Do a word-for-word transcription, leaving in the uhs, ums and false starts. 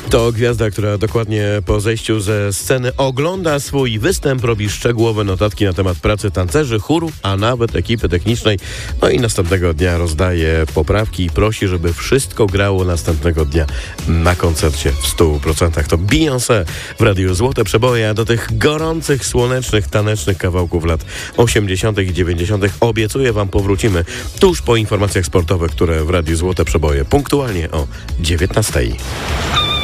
To gwiazda, która dokładnie po zejściu ze sceny ogląda swój występ, robi szczegółowe notatki na temat pracy tancerzy, chórów, a nawet ekipy technicznej. No i następnego dnia rozdaje poprawki i prosi, żeby wszystko grało następnego dnia na koncercie w stu procentach. To Beyoncé w Radiu Złote Przeboje, a do tych gorących, słonecznych, tanecznych kawałków lat osiemdziesiątych i dziewięćdziesiątych obiecuję wam powrócimy tuż po informacjach sportowych, które w Radiu Złote Przeboje punktualnie o dziewiętnastej.